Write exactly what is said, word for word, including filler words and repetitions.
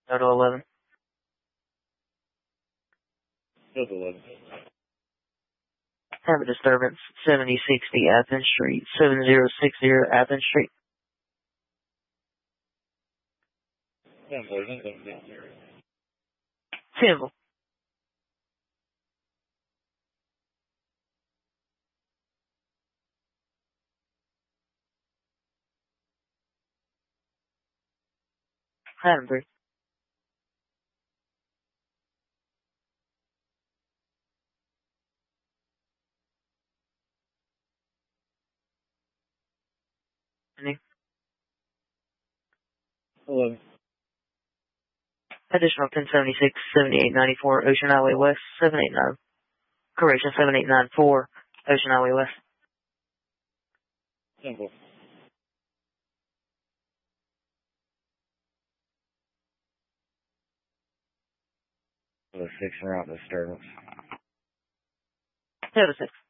Total eleven. Total eleven. Have a disturbance, seventy sixty Athens Street, seven zero six zero Athens Street. ten four, ten four. Simple. Item three. Any eleven. additional ten seventy-six, seventy-eight ninety-four Ocean Highway West, seven eight nine. Correction, seven eight nine four Ocean Highway West. ten four. Total six route disturbance. Total six.